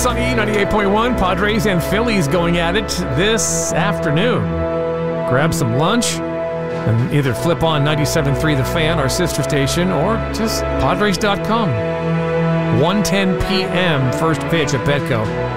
sunny 98.1. Padres and Phillies going at it this afternoon. Grab some lunch and either flip on 97.3 The Fan, our sister station, or just Padres.com. 1:10 p.m. first pitch at Petco.